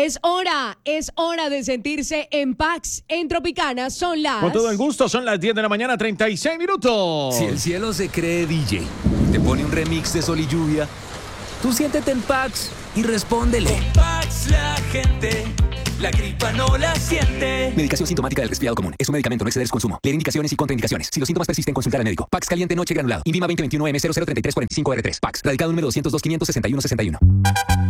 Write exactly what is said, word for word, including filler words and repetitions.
Es hora, es hora de sentirse en Pax. En Tropicana son las... Con todo el gusto, son las diez de la mañana, treinta y seis minutos. Si el cielo se cree D J, te pone un remix de Sol y Lluvia, tú siéntete en Pax y respóndele. En Pax la gente, la gripa no la siente. Medicación sintomática del resfriado común. Es un medicamento, no exceder su consumo. Leer indicaciones y contraindicaciones. Si los síntomas persisten, consultar al médico. Pax caliente noche granulado. INVIMA veinte veintiuno M cero cero treinta y tres cuarenta y cinco R tres. Pax. Radicado número doscientos dos, quinientos sesenta y uno sesenta y uno.